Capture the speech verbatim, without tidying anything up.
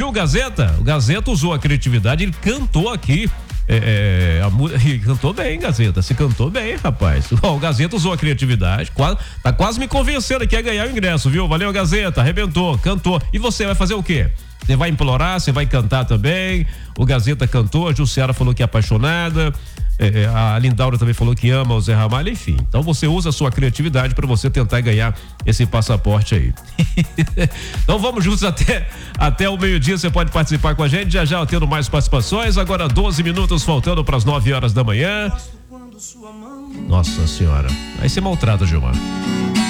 viu o Gazeta? O Gazeta usou a criatividade, ele cantou aqui. É, é, a, e cantou bem, Gazeta. Se cantou bem, rapaz. Ó, o Gazeta usou a criatividade. Quase, tá quase me convencendo aqui a ganhar o ingresso, viu? Valeu, Gazeta. Arrebentou, cantou. E você vai fazer o quê? Você vai implorar, você vai cantar também. O Gazeta cantou, a Jussiara falou que é apaixonada. É, a Lindaura também falou que ama o Zé Ramalho, enfim. Então você usa a sua criatividade para você tentar ganhar esse passaporte aí. Então vamos juntos até, até o meio-dia. Você pode participar com a gente. Já já tendo mais participações. Agora doze minutos faltando para as nove horas da manhã. Nossa Senhora. Aí você maltrata, Gilmar.